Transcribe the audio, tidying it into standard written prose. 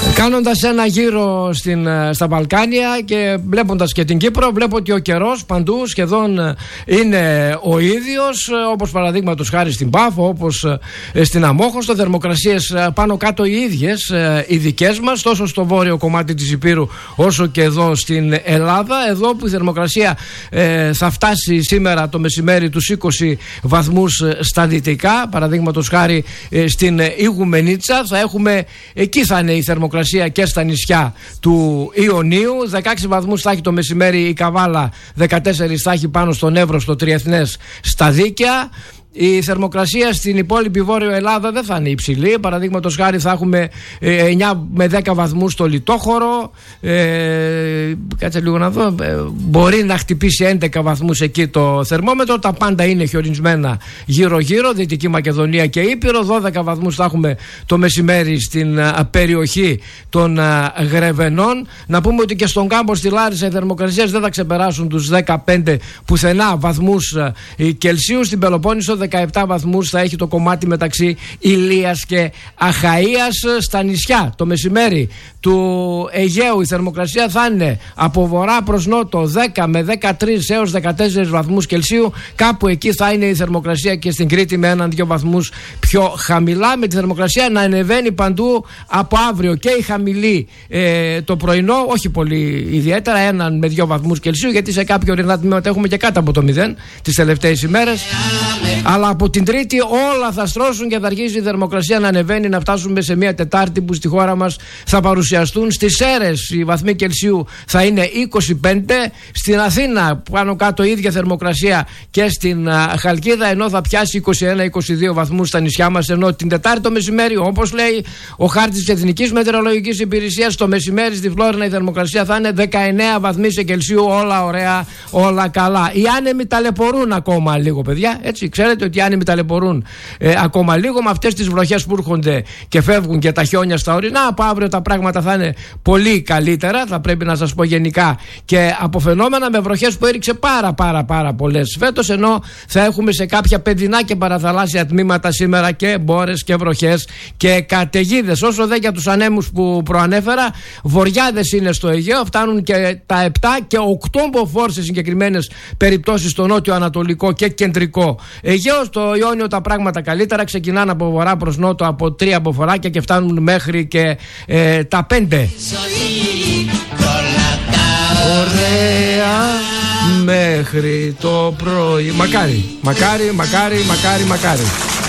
Κάνοντας ένα γύρο στα Βαλκάνια και βλέποντας και την Κύπρο, βλέπω ότι ο καιρός παντού σχεδόν είναι ο ίδιος, όπως παραδείγματος χάρη στην Πάφο, όπως στην Αμόχωστο, θερμοκρασίες πάνω κάτω οι ίδιες, οι δικές μας, τόσο στο βόρειο κομμάτι της Ηπείρου όσο και εδώ στην Ελλάδα. Εδώ που η θερμοκρασία θα φτάσει σήμερα το μεσημέρι τους 20 βαθμούς στα δυτικά, παραδείγματος χάρη στην Ιγουμενίτσα, εκεί θα είναι η θερμοκρασία και στα νησιά του Ιωνίου. 16 βαθμούς θα έχει το μεσημέρι η Καβάλα, 14 θα έχει πάνω στον Εύρο, στο Τριεθνές, στα Δίκαια. Η θερμοκρασία στην υπόλοιπη Βόρειο Ελλάδα δεν θα είναι υψηλή. Παραδείγματος χάρη θα έχουμε 9 με 10 βαθμούς στο Λιτόχωρο. Κάτσε λίγο να δω. Μπορεί να χτυπήσει 11 βαθμούς εκεί το θερμόμετρο. Τα πάντα είναι χιονισμένα γύρω-γύρω. Δυτική Μακεδονία και Ήπειρο. 12 βαθμούς θα έχουμε το μεσημέρι στην περιοχή των Γρεβενών. Να πούμε ότι και στον κάμπο στη Λάρισα οι θερμοκρασίες δεν θα ξεπεράσουν τους 15 πουθενά βαθμούς Κελσίου. Στην Πελοπόννησο 17 βαθμούς θα έχει το κομμάτι μεταξύ Ηλίας και Αχαΐας. Στα νησιά το μεσημέρι του Αιγαίου η θερμοκρασία θα είναι από βορρά προς νότο 10 με 13 έως 14 βαθμούς Κελσίου. Κάπου εκεί θα είναι η θερμοκρασία και στην Κρήτη με 1-2 βαθμούς πιο χαμηλά, με τη θερμοκρασία να ανεβαίνει παντού από αύριο και η χαμηλή το πρωινό, όχι πολύ ιδιαίτερα, 1 με 2 βαθμούς Κελσίου, γιατί σε κάποια ορεινά τμήματα έχουμε και κάτω από το 0 τις τελευταίες ημέρες. Αλλά από την Τρίτη όλα θα στρώσουν και θα αρχίσει η θερμοκρασία να ανεβαίνει, να φτάσουμε σε μια Τετάρτη που στη χώρα μας θα παρουσιαστούν στις Σέρρες οι βαθμοί Κελσίου θα είναι 25, στην Αθήνα πάνω κάτω η ίδια θερμοκρασία και στην Χαλκίδα, ενώ θα πιάσει 21-22 βαθμούς στα νησιά μας, ενώ την Τετάρτη το μεσημέρι, όπως λέει ο χάρτης της Εθνικής Μετεωρολογικής Υπηρεσίας, το μεσημέρι στη Φλόρινα η θερμοκρασία θα είναι 19 βαθμοί σε Κελσίου, όλα ωραία, όλα καλά. Οι άνεμοι ταλαιπωρούν ακόμα λίγο, παιδιά, έτσι, ξέρετε ότι οι άνεμοι ταλαιπωρούν ακόμα λίγο με αυτές τις βροχές που έρχονται και φεύγουν και τα χιόνια στα ορεινά. Από αύριο τα πράγματα θα είναι πολύ καλύτερα, θα πρέπει να σας πω γενικά και από φαινόμενα με βροχές που έριξε πάρα πολλές φέτος, ενώ θα έχουμε σε κάποια παιδινά και παραθαλάσσια τμήματα σήμερα και μπόρες και βροχές και καταιγίδες. Όσο δε για τους ανέμους που προανέφερα, βοριάδες είναι στο Αιγαίο, φτάνουν και τα 7 και 8 μποφόρ σε συγκεκριμένες περιπτώσεις στο νότιο ανατολικό και κεντρικό Αιγαίο. Στο Ιόνιο τα πράγματα καλύτερα, ξεκινάνε από βορρά προς νότο από 3 αποφοράκια και φτάνουν μέχρι και τα 5. Ωραία μέχρι το πρωί. Μακάρι.